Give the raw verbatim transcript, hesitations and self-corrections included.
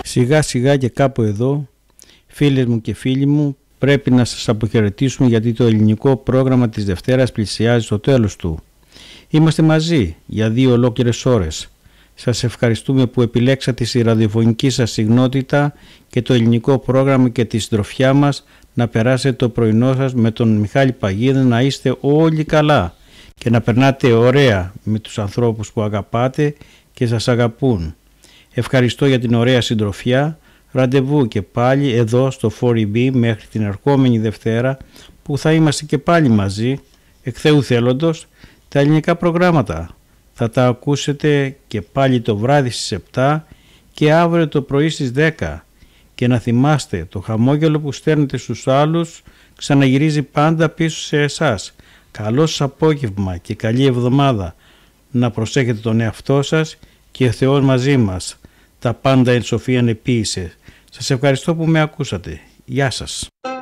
Σιγά σιγά και κάπου εδώ, φίλες μου και φίλοι μου, πρέπει να σας αποχαιρετήσουμε, γιατί το ελληνικό πρόγραμμα της Δευτέρας πλησιάζει στο τέλος του. Είμαστε μαζί για δύο ολόκληρες ώρες. Σας ευχαριστούμε που επιλέξατε στη ραδιοφωνική σας συγνότητα και το ελληνικό πρόγραμμα και τη συντροφιά μας να περάσετε το πρωινό σας με τον Μιχάλη Παγίδα, να είστε όλοι καλά και να περνάτε ωραία με τους ανθρώπους που αγαπάτε και σας αγαπούν. Ευχαριστώ για την ωραία συντροφιά. Ραντεβού και πάλι εδώ στο φορ ι μπι μέχρι την ερχόμενη Δευτέρα, που θα είμαστε και πάλι μαζί, εκ Θεού θέλοντος. Τα ελληνικά προγράμματα θα τα ακούσετε και πάλι το βράδυ στις επτά και αύριο το πρωί στις δέκα. Και να θυμάστε, το χαμόγελο που στέλνετε στους άλλους ξαναγυρίζει πάντα πίσω σε εσάς. Καλό σας απόγευμα και καλή εβδομάδα. Να προσέχετε τον εαυτό σας και ο Θεός μαζί μας. Τα πάντα εν σοφίαν επίησε. Σας ευχαριστώ που με ακούσατε. Γεια σας.